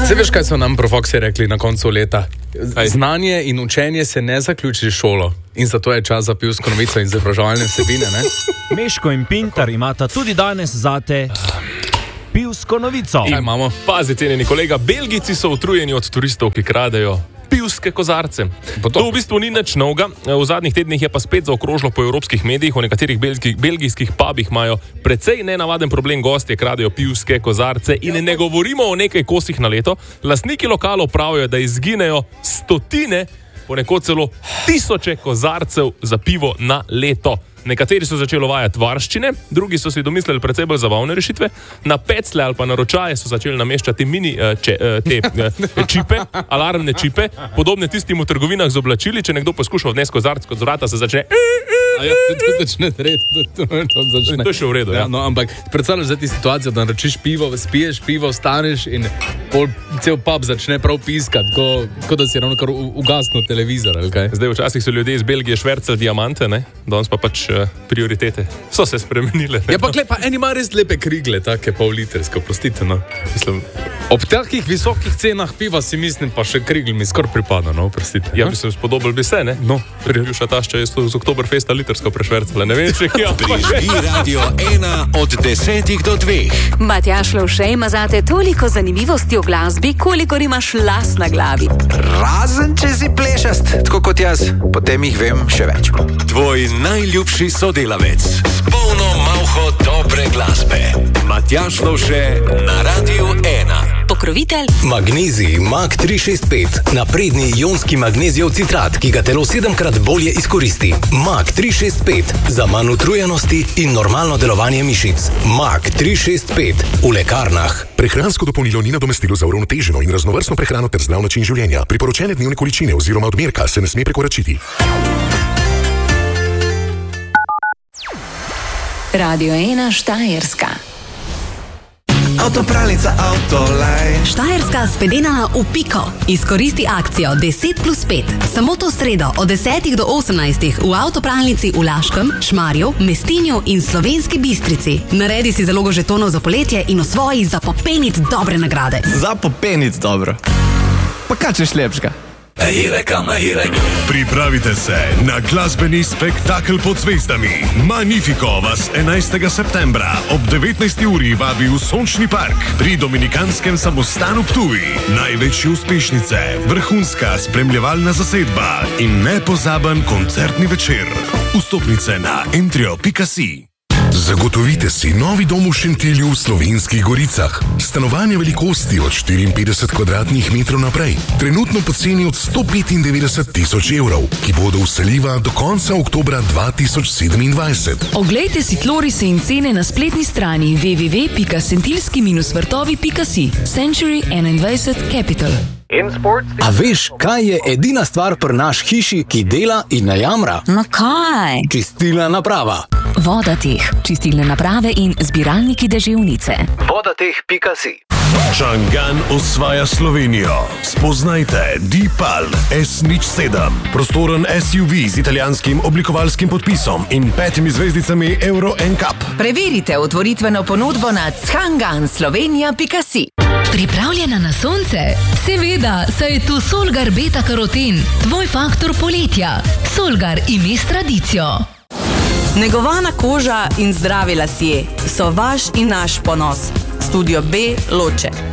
Se veš, kaj so nam profoksi rekli na koncu leta? Znanje in učenje se ne zaključi šolo. In zato je čas za pivsko novico in izobraževalne vsebine, ne? Meško in Pintar imata tudi danes zate pivsko novico. Kaj imamo? Pazi, cenjeni kolega, Belgijci so utrujeni od turistov, ki kradejo pivske kozarce. To v bistvu ni nič novega. V zadnjih tednih je pa spet zaokrožilo po evropskih medijih. V nekaterih belgijskih pubih imajo precej nenavaden problem, gostje kradejo pivske kozarce in ne govorimo o nekaj kosih na leto. Lastniki lokalov pravijo, da izginejo stotine, ponekod celo tisoče kozarcev za pivo na leto. Nekateri so začeli uvajati varščine, drugi so si domislili precej bolj zabavne rešitve. Na peclje ali pa na ročaje so začeli nameščati čipe, alarmne čipe, podobne tistim v trgovinah z oblačili. Če nekdo poskuša odnesti kozarc kot z vrata, se začne... To začne treti. To je še v redu, ja. No, ampak predstavljaš zdaj ti situacijo, da naročiš pivo, spiješ pivo, vstaneš in cel pub začne prav piskati, kot da si ravno kar ugasnil televizor, ali kaj? Zdaj včasih so ljudje iz Belgije švercali diamante, ne? Danes pa pač prioritete so se spremenile. Ja, pa pa eni ima res lepe krigle, take pol-litrske, prostite, no. Mislim, ob takih visokih cenah piva si mislim, pa še krigl mi skor pripada, no, prostite. Ja, mislim, spodobil bi se, ne? No. Prejša tašča je z Oktoberfesta litrsko prešvercala, ne vem, če kja. Prižgi Radio 1 od 10 do 2. Matjaž Lovše ima zate toliko zanimivosti o glasbi, kolikor imaš las na glavi. Razen, če si plešast, tako kot jaz, potem jih vem še več. Tvoj najljubši sodelavec s polno malho dobre glasbe. Matjaž Lovše na Radio 1. Pokrovitelj Magnezij Mag 365. Napredni ionski magnezijev citrat, ki ga telo 7-krat bolje izkoristi. Mag 365. Za manj utrujenosti in normalno delovanje mišic. Mag 365. V lekarnah. Prehransko dopolnilo ni nadomestilo za uravnoteženo in raznovrstno prehrano ter zdrav način življenja. Priporočene dnevne količine oziroma odmerka se ne sme prekoračiti. Radio 1 Štajerska. Avtopralnica Autolaj. Štajerska spedenala v piko. Izkoristi akcijo 10+5. Samo to sredo od 10 do 18 v avtopralnici v Laškem, Šmarju, Mestinju in Slovenski Bistrici. Naredi si zalogo žetonov za poletje in osvoji za popenit dobre nagrade. Za popenit dobro. Pa kaj češ lepšega? Pripravite se na glasbeni spektakel pod zvezdami. Magnifico vas 11. septembra ob 19. uri vabi v Sončni park pri Dominikanskem samostanu Ptuj. Največje uspešnice, vrhunska spremljevalna zasedba in nepozaben koncertni večer. Vstopnice na entrio.si. Zagotovite si novi dom v Šentilju v Slovenskih Goricah. Stanovanje velikosti od 54 kvadratnih metrov naprej. Trenutno po ceni od 195 tisoč evrov, ki bodo vseljiva do konca oktobra 2027. Oglejte si tlorise in cene na spletni strani www.sentilski-vrtovi.si. Century 21 Capital. A veš, kaj je edina stvar pri naš hiši, ki dela in ne jamra? No kaj? Čistilna naprava. Vodateh, čistilne naprave in zbiralniki deževnice. Vodateh.si. Čangan osvaja Slovenijo. Spoznajte Deepal S07. Prostoren SUV z italijanskim oblikovalskim podpisom in 5 zvezdicami Euro NCAP. Preverite otvoritveno ponudbo na changanslovenia.si. Pripravljena na sonce? Seveda, saj je tu Solgar Beta Karoten, tvoj faktor poletja. Solgar ime s tradicijo. Negovana koža in zdravi lasje so vaš in naš ponos. Studio B Loče.